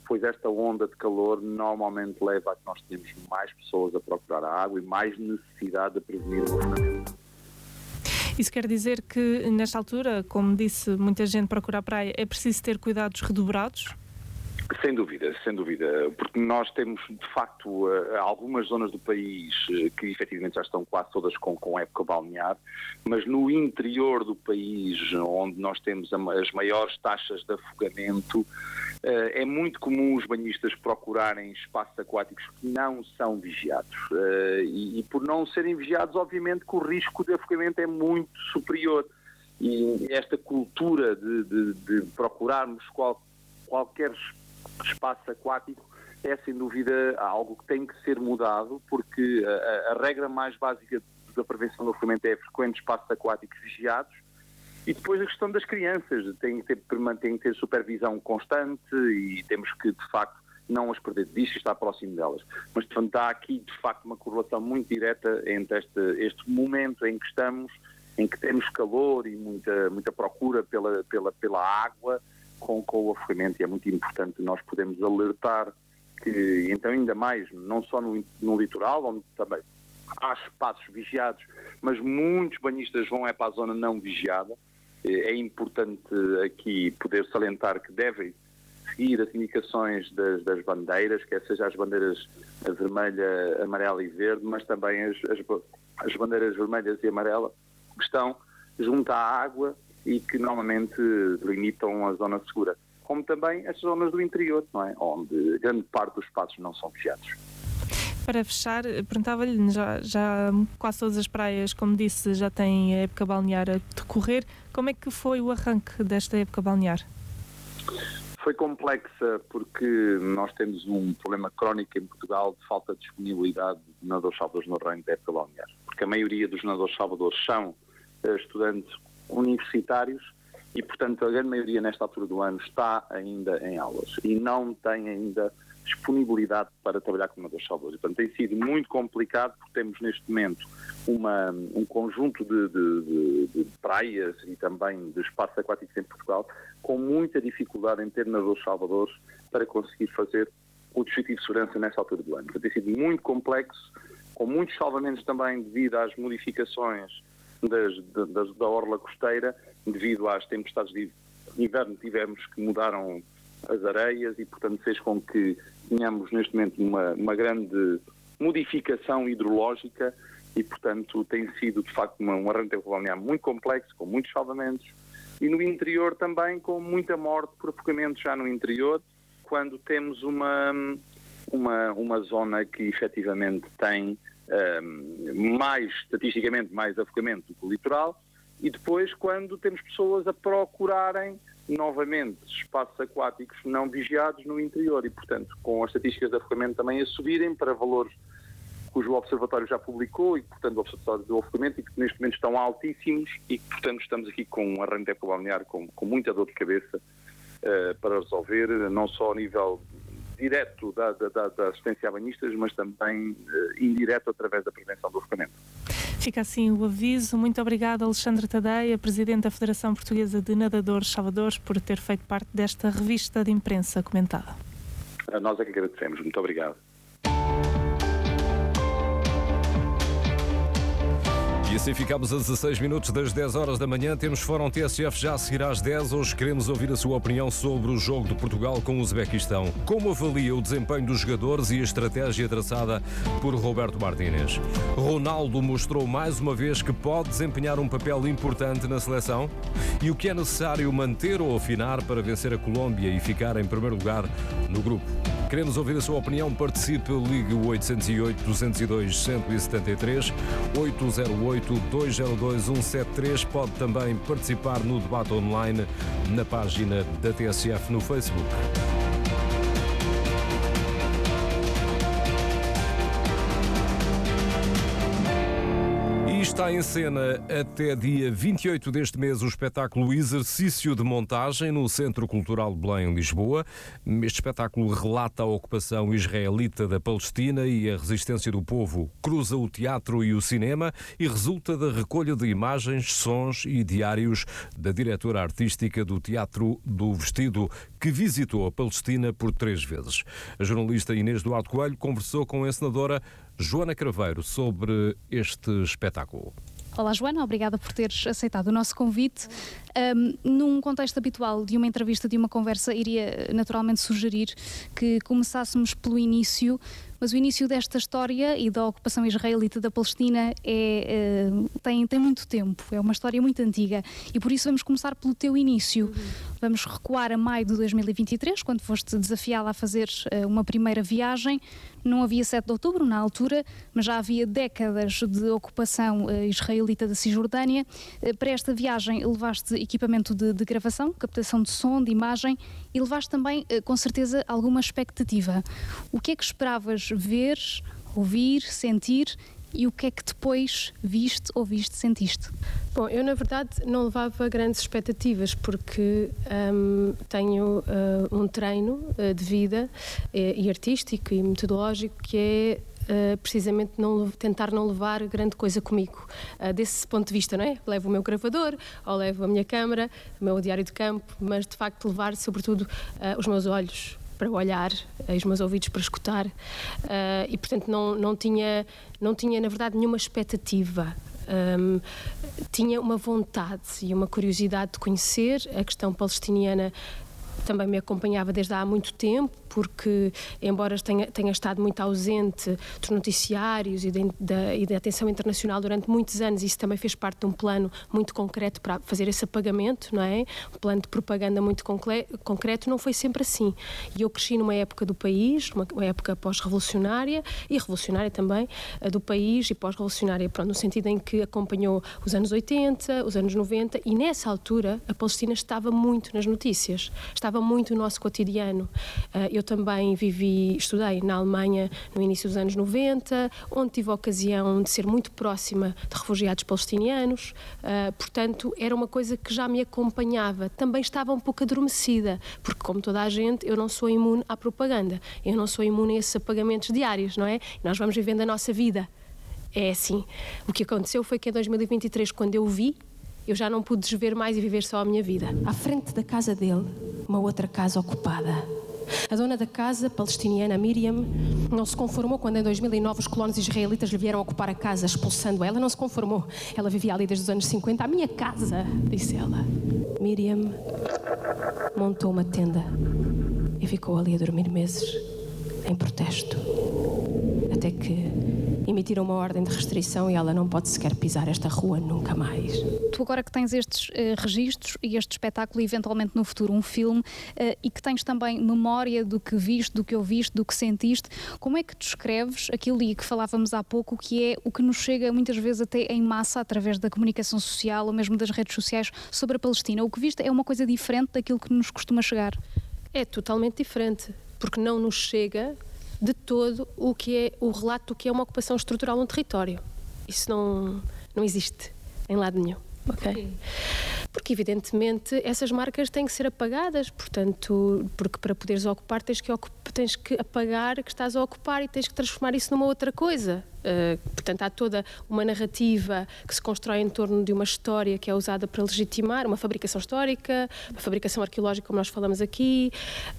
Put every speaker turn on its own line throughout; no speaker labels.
depois esta onda de calor normalmente leva a que nós tenhamos mais pessoas a procurar a água e mais necessidade de prevenir o afogamento.
Isso quer dizer que, nesta altura, como disse, muita gente procura a praia, é preciso ter cuidados redobrados?
Sem dúvida, porque nós temos, de facto, algumas zonas do país que efetivamente já estão quase todas com época balnear, mas no interior do país, onde nós temos as maiores taxas de afogamento, é muito comum os banhistas procurarem espaços aquáticos que não são vigiados. E por não serem vigiados, obviamente que o risco de afogamento é muito superior. E esta cultura de procurarmos qualquer espaço aquático é sem dúvida algo que tem que ser mudado, porque a regra mais básica da prevenção do afogamento é frequentes espaços aquáticos vigiados, e depois a questão das crianças tem que ter supervisão constante e temos que de facto não as perder de vista e estar próximo delas. Mas portanto há aqui de facto uma correlação muito direta entre este momento em que estamos, em que temos calor e muita procura pela água, com o afogamento, e é muito importante nós podermos alertar que, então ainda mais, não só no litoral, onde também há espaços vigiados, mas muitos banhistas vão para a zona não vigiada. É importante aqui poder salientar que devem seguir as indicações das bandeiras, quer seja as bandeiras vermelha, amarela e verde, mas também as bandeiras vermelhas e amarela que estão junto à água e que normalmente delimitam a zona segura, como também as zonas do interior, não é? Onde grande parte dos espaços não são vigiados.
Para fechar, perguntava-lhe, já quase todas as praias, como disse, já têm a época balnear a decorrer. Como é que foi o arranque desta época balnear?
Foi complexa porque nós temos um problema crónico em Portugal de falta de disponibilidade de nadadores salvadores no reino da época balnear, porque a maioria dos nadadores salvadores são estudantes universitários e, portanto, a grande maioria nesta altura do ano está ainda em aulas e não tem ainda disponibilidade para trabalhar com nadadores salvadores. Portanto, tem sido muito complicado porque temos neste momento um conjunto de praias e também de espaços aquáticos em Portugal com muita dificuldade em ter nadadores salvadores para conseguir fazer o dispositivo de segurança nesta altura do ano. Portanto, tem sido muito complexo, com muitos salvamentos também devido às modificações da orla costeira, devido às tempestades de inverno tivemos que mudaram as areias e, portanto, fez com que tenhamos neste momento uma grande modificação hidrológica e, portanto, tem sido de facto um arranque balnear muito complexo, com muitos salvamentos, e no interior também com muita morte por afogamento já no interior, quando temos uma zona que efetivamente tem estatisticamente mais afogamento do que o litoral, e depois quando temos pessoas a procurarem novamente espaços aquáticos não vigiados no interior e, portanto, com as estatísticas de afogamento também a subirem para valores cujo Observatório já publicou e, portanto, o Observatório do Afogamento, e que neste momento estão altíssimos e que, portanto, estamos aqui com um arranque balnear com muita dor de cabeça para resolver, não só a nível direto da assistência a banhistas, mas também indireto através da prevenção do afogamento.
Fica assim o aviso. Muito obrigada, Alexandre Tadeia, Presidente da Federação Portuguesa de Nadadores Salvadores, por ter feito parte desta revista de imprensa comentada.
A nós é que agradecemos. Muito obrigado.
E assim ficamos a 16 minutos das 10 horas da manhã. Temos Fórum TSF já a seguir às 10. Hoje queremos ouvir a sua opinião sobre o jogo de Portugal com o Uzbequistão. Como avalia o desempenho dos jogadores e a estratégia traçada por Roberto Martínez? Ronaldo mostrou mais uma vez que pode desempenhar um papel importante na seleção? E o que é necessário manter ou afinar para vencer a Colômbia e ficar em primeiro lugar no grupo? Queremos ouvir a sua opinião. Participe, ligue o 808-202-173, 808-202-173. Pode também participar no debate online na página da TSF no Facebook. Está em cena até dia 28 deste mês o espetáculo Exercício de Montagem no Centro Cultural de Belém, em Lisboa. Este espetáculo relata a ocupação israelita da Palestina e a resistência do povo. Cruza o teatro e o cinema e resulta da recolha de imagens, sons e diários da diretora artística do Teatro do Vestido, que visitou a Palestina por 3 vezes. A jornalista Inês Duarte Coelho conversou com a encenadora Joana Craveiro sobre este espetáculo.
Olá, Joana, obrigada por teres aceitado o nosso convite. Num contexto habitual de uma entrevista, de uma conversa, iria naturalmente sugerir que começássemos pelo início, mas o início desta história e da ocupação israelita da Palestina tem muito tempo, é uma história muito antiga e por isso vamos começar pelo teu início. Vamos recuar a maio de 2023, quando foste desafiada a fazer uma primeira viagem. Não havia 7 de outubro na altura, mas já havia décadas de ocupação israelita da Cisjordânia. Para esta viagem levaste equipamento de gravação, captação de som, de imagem e levaste também, com certeza, alguma expectativa. O que é que esperavas ver, ouvir, sentir e o que é que depois viste, ouviste, sentiste?
Bom, eu na verdade não levava grandes expectativas porque tenho um treino de vida e artístico e metodológico que é precisamente tentar não levar grande coisa comigo. Desse ponto de vista, não é? Levo o meu gravador, ou levo a minha câmara, o meu diário de campo, mas de facto levar sobretudo os meus olhos para olhar, os meus ouvidos para escutar e portanto não tinha na verdade nenhuma expectativa. Tinha uma vontade e uma curiosidade de conhecer a questão palestiniana. Também me acompanhava desde há muito tempo, porque, embora tenha estado muito ausente dos noticiários e da atenção internacional durante muitos anos, isso também fez parte de um plano muito concreto para fazer esse apagamento, não é? Um plano de propaganda muito concreto, não foi sempre assim. E eu cresci numa época do país, uma época pós-revolucionária e revolucionária também, do país e pós-revolucionária, no sentido em que acompanhou os anos 80, os anos 90 e nessa altura a Palestina estava muito nas notícias, estava muito no nosso cotidiano. Eu também estudei na Alemanha no início dos anos 90, onde tive a ocasião de ser muito próxima de refugiados palestinianos, portanto era uma coisa que já me acompanhava. Também estava um pouco adormecida, porque como toda a gente, eu não sou imune à propaganda, eu não sou imune a esses apagamentos diários, não é? Nós vamos vivendo a nossa vida. É assim. O que aconteceu foi que em 2023, quando eu vi, eu já não pude desver mais e viver só a minha vida. À frente da casa dele, uma outra casa ocupada. A dona da casa, palestiniana Miriam, não se conformou quando em 2009 os colonos israelitas lhe vieram ocupar a casa, expulsando ela. Não se conformou. Ela vivia ali desde os anos 50. A minha casa, disse ela. Miriam montou uma tenda e ficou ali a dormir meses, em protesto. Até que emitiram uma ordem de restrição e ela não pode sequer pisar esta rua nunca mais.
Tu agora que tens estes registros e este espetáculo e eventualmente no futuro um filme e que tens também memória do que viste, do que ouviste, do que sentiste, como é que descreves aquilo e que falávamos há pouco, que é o que nos chega muitas vezes até em massa através da comunicação social ou mesmo das redes sociais sobre a Palestina? O que viste é uma coisa diferente daquilo que nos costuma chegar?
É totalmente diferente, porque não nos chega de todo o relato do que é uma ocupação estrutural no território. Isso não existe em lado nenhum. Okay? Porque evidentemente essas marcas têm que ser apagadas, portanto, porque para poderes ocupar tens que apagar que estás a ocupar e tens que transformar isso numa outra coisa. Portanto, há toda uma narrativa que se constrói em torno de uma história que é usada para legitimar uma fabricação histórica, uma fabricação arqueológica, como nós falamos aqui,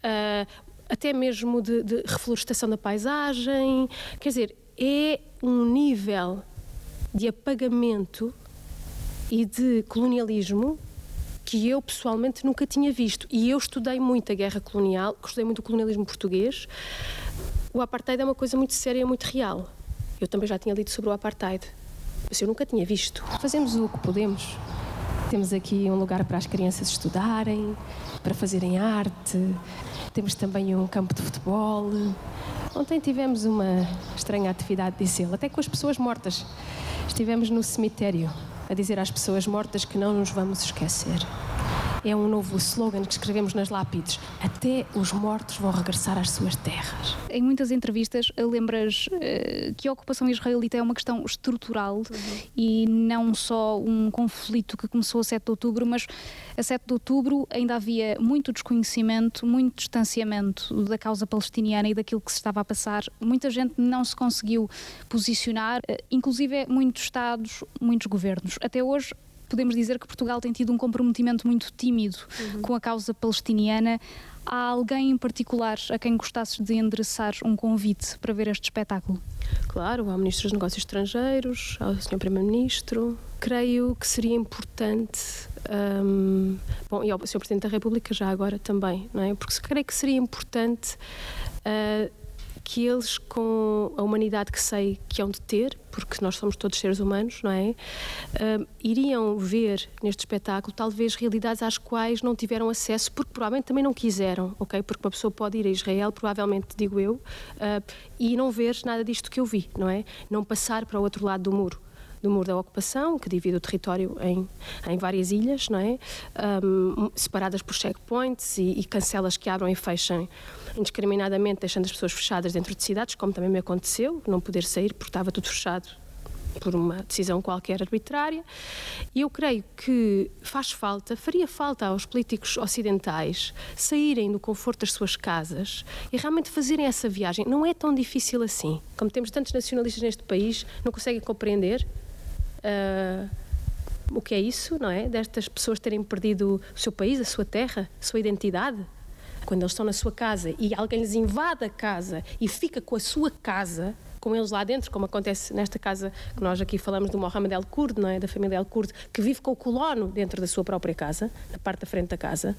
até mesmo de reflorestação da paisagem. Quer dizer, é um nível de apagamento e de colonialismo que eu pessoalmente nunca tinha visto. E eu estudei muito a guerra colonial, estudei muito o colonialismo português. O apartheid é uma coisa muito séria e muito real. Eu também já tinha lido sobre o apartheid, mas eu nunca tinha visto. Fazemos o que podemos. Temos aqui um lugar para as crianças estudarem, para fazerem arte. Temos também um campo de futebol. Ontem tivemos uma estranha atividade, disse ele, até com as pessoas mortas. Estivemos no cemitério a dizer às pessoas mortas que não nos vamos esquecer. É um novo slogan que escrevemos nas lápides: até os mortos vão regressar às suas terras.
Em muitas entrevistas lembras que a ocupação israelita é uma questão estrutural e não só um conflito que começou a 7 de outubro, mas a 7 de outubro ainda havia muito desconhecimento, muito distanciamento da causa palestiniana e daquilo que se estava a passar. Muita gente não se conseguiu posicionar, inclusive muitos Estados, muitos governos. Até hoje podemos dizer que Portugal tem tido um comprometimento muito tímido com a causa palestiniana. Há alguém em particular a quem gostasses de endereçar um convite para ver este espetáculo?
Claro, ao Ministro dos Negócios Estrangeiros, ao Sr. Primeiro-Ministro. Creio que seria importante, e ao Sr. Presidente da República já agora também, não é? Porque creio que seria importante que eles, com a humanidade que sei que hão de ter, porque nós somos todos seres humanos, não é? Iriam ver neste espetáculo talvez realidades às quais não tiveram acesso, porque provavelmente também não quiseram, ok? Porque uma pessoa pode ir a Israel, provavelmente, digo eu, e não ver nada disto que eu vi, não é? Não passar para o outro lado do muro da ocupação, que divide o território em várias ilhas, não é? Separadas por checkpoints e cancelas que abram e fechem indiscriminadamente, deixando as pessoas fechadas dentro de cidades, como também me aconteceu, não poder sair porque estava tudo fechado por uma decisão qualquer arbitrária. E eu creio que faria falta aos políticos ocidentais saírem do conforto das suas casas e realmente fazerem essa viagem. Não é tão difícil assim. Como temos tantos nacionalistas neste país, não conseguem compreender o que é isso, não é? Destas pessoas terem perdido o seu país, a sua terra, a sua identidade. Quando eles estão na sua casa e alguém lhes invade a casa e fica com a sua casa, com eles lá dentro, como acontece nesta casa que nós aqui falamos do Mohamed El Kurd, não é? Da família El Kurd, que vive com o colono dentro da sua própria casa, na parte da frente da casa.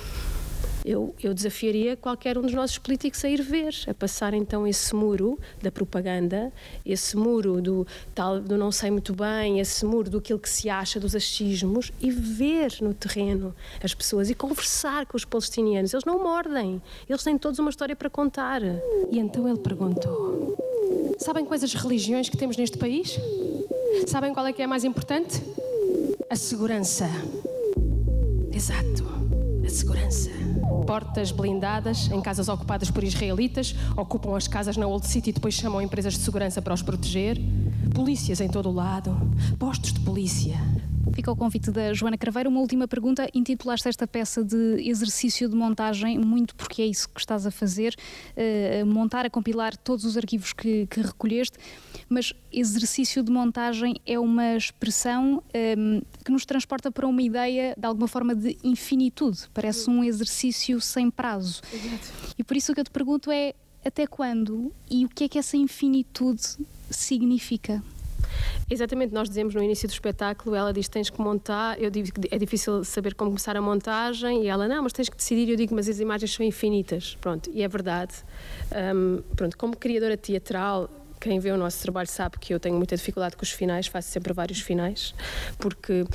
Eu desafiaria qualquer um dos nossos políticos a ir ver, a passar então esse muro da propaganda, esse muro do não sei muito bem, esse muro do aquilo que se acha, dos achismos, e ver no terreno as pessoas e conversar com os palestinianos. Eles não mordem, eles têm todos uma história para contar. E então ele perguntou: sabem quais as religiões que temos neste país? Sabem qual é que é a mais importante? A segurança. Exato, a segurança. Portas blindadas em casas ocupadas por israelitas, ocupam as casas na Old City e depois chamam empresas de segurança para os proteger. Polícias em todo o lado, postos de polícia.
Fica o convite da Joana Craveiro. Uma última pergunta. Intitulaste esta peça de exercício de montagem, muito porque é isso que estás a fazer, montar, a compilar todos os arquivos que recolheste, mas exercício de montagem é uma expressão que nos transporta para uma ideia, de alguma forma, de infinitude. Parece um exercício sem prazo.
Exato.
E por isso o que eu te pergunto é: até quando e o que é que essa infinitude significa?
Exatamente, nós dizemos no início do espetáculo, ela diz: tens que montar, eu digo que é difícil saber como começar a montagem, e ela: não, mas tens que decidir. Eu digo: mas as imagens são infinitas. Pronto, e é verdade. Pronto, como criadora teatral, quem vê o nosso trabalho sabe que eu tenho muita dificuldade com os finais, faço sempre vários finais, porque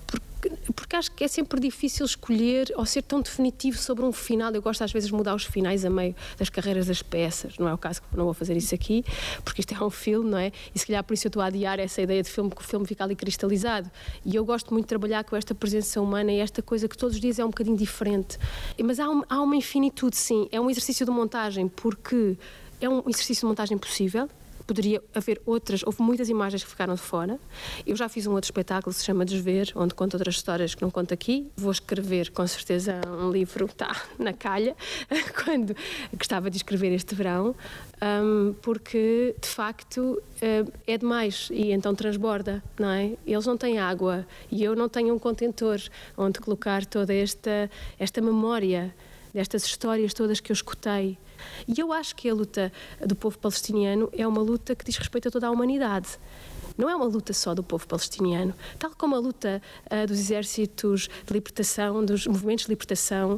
acho que é sempre difícil escolher ou ser tão definitivo sobre um final. Eu gosto às vezes de mudar os finais a meio das carreiras das peças, não é o caso, não vou fazer isso aqui, porque isto é um filme, não é? E se calhar por isso eu estou a adiar essa ideia de filme, que o filme fica ali cristalizado. E eu gosto muito de trabalhar com esta presença humana e esta coisa que todos os dias é um bocadinho diferente. Mas há uma infinitude, sim. É um exercício de montagem, porque é um exercício de montagem possível. Poderia haver outras, houve muitas imagens que ficaram de fora. Eu já fiz um outro espetáculo que se chama Desver, onde conto outras histórias que não conto aqui. Vou escrever, com certeza, um livro, está na calha, quando gostava de escrever este verão, porque, de facto, é demais e então transborda, não é? Eles não têm água e eu não tenho um contentor onde colocar toda esta memória destas histórias todas que eu escutei. E eu acho que a luta do povo palestiniano é uma luta que diz respeito a toda a humanidade. Não é uma luta só do povo palestiniano, tal como a luta dos exércitos de libertação, dos movimentos de libertação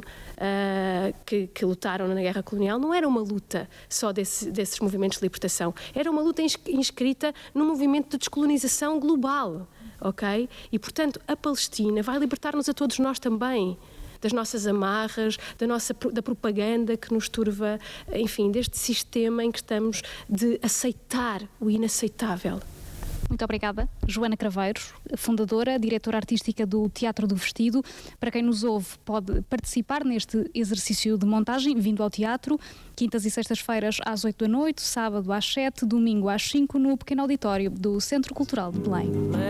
que lutaram na guerra colonial, não era uma luta só desses movimentos de libertação, era uma luta inscrita num movimento de descolonização global, ok? E, portanto, a Palestina vai libertar-nos a todos nós também, das nossas amarras, da propaganda que nos turva, enfim, deste sistema em que estamos de aceitar o inaceitável.
Muito obrigada, Joana Craveiros, fundadora, diretora artística do Teatro do Vestido. Para quem nos ouve, pode participar neste exercício de montagem, vindo ao teatro, quintas e sextas-feiras às 8 da noite, sábado às 7, domingo às 5, no pequeno auditório do Centro Cultural de Belém.